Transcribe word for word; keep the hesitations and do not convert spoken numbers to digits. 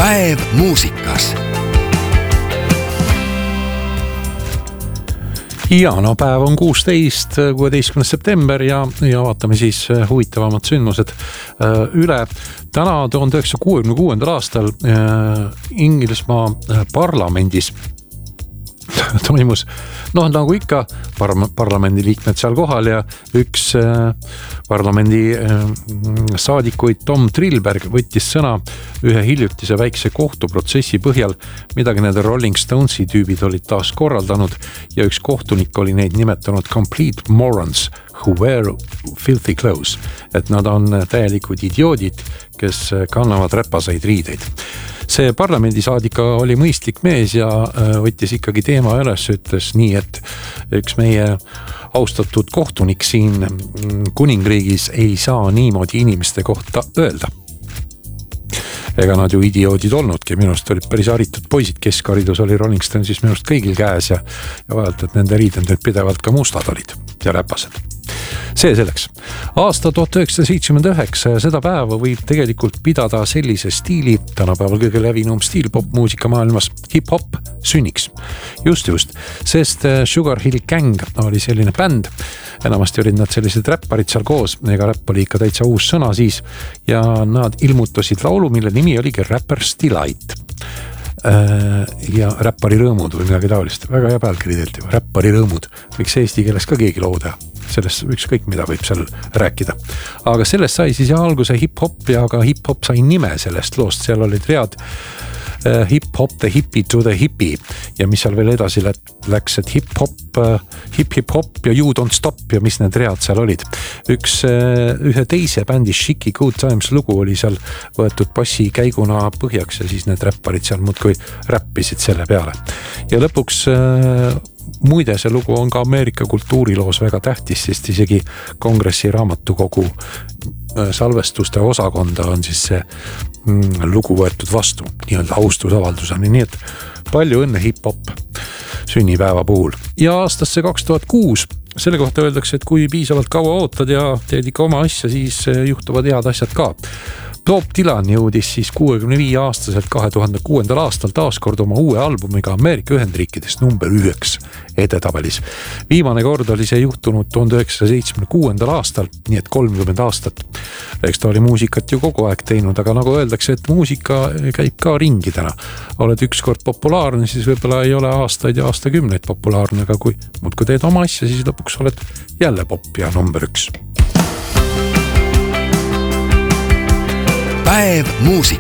Päev muusikas. Ja no päev on kuusteist, kuueteistkümnes september ja, ja vaatame siis huvitavamad sündmused üle. Täna tuhande üheksasaja kuuekümne kuuendal aastal Inglismaa parlamendis toimus, noh nagu ikka par- parlamendi liikmed seal kohal ja üks äh, parlamendi äh, saadikuid Tom Trilberg võttis sõna ühe hiljutise väikse kohtuprotsessi põhjal, midagi need Rolling Stonesi tüübid olid taas korraldanud ja üks kohtunik oli neid nimetanud complete morons who wear filthy clothes, et nad on täielikud idioodid, kes kannavad räpaseid riideid. See parlamendisaadika oli mõistlik mees ja võttis ikkagi teema üles, ütles nii, et üks meie austatud kohtunik siin kuningriigis ei saa niimoodi inimeste kohta öelda. Ega nad ju idioodid olnudki, minust olid päris haritud poisid, keskharidus oli Rolling Stonesis minust kõigil käes ja, ja vahelt, et nende riidendid pidevalt ka mustad olid ja räpased. See selleks. Aasta tuhat üheksasada seitsekümmend üheksa ja seda päeva võib tegelikult pidada sellise stiili, tänapäeval kõige levinum stiil popmuusika maailmas, hip-hop sünniks. Just just, sest Sugar Hill Gang oli selline bänd, enamasti olid nad sellised räpparid seal koos, ega räpp oli ikka täitsa uus sõna siis ja nad ilmutasid laulu, mille nimi oligi Rapper's Delight. Ja räppari rõõmud või midagi taolist, väga hea pealkiri teilt ju, räppari rõõmud, võiks eesti keeles ka keegi loo teha, sellest ükskõik mida võib seal rääkida, aga sellest sai siis alguse hip-hop ja ka hip-hop sai nime sellest loost, seal olid read uh, hip-hop the hippie to the hippie ja mis seal veel edasi läks, et hip-hop uh, hip-hip-hop ja you don't stop ja mis need read seal olid. Üks uh, ühe teise bändi Shiki Good Times lugu oli seal võetud passi käiguna põhjaks ja siis need räpparid seal muudkui räppisid selle peale ja lõpuks uh, muide, see lugu on ka Ameerika kultuuriloos väga tähtis, sest isegi kongressi raamatukogu salvestuste osakonda on siis see mm, lugu võetud vastu, nii-öelda austusavalduseni, nii et palju õnne hip-hop sünnipäeva puhul. Ja aastasse kaks tuhat kuus, selle kohta öeldakse, et kui piisavalt kaua ootad ja teed ikka oma asja, siis juhtuvad head asjad ka. Bob Dylan jõudis siis kuuekümne viie aastaselt kahe tuhande kuuendal aastal taaskord oma uue albumiga Ameerika Ühendriikidest number üheks edetabelis. Viimane kord oli see juhtunud tuhande üheksasaja seitsmekümne kuuendal aastal, nii et kolmkümmend aastat. Eks ta oli muusikat ju kogu aeg teinud, aga nagu öeldakse, et muusika käib ka ringidena. Oled ükskord populaarne, siis võib-olla ei ole aastaid ja aastakümneid populaarne, aga kui muudkui teed oma asja, siis lõpuks oled jälle pop ja number üks. Päev muusika.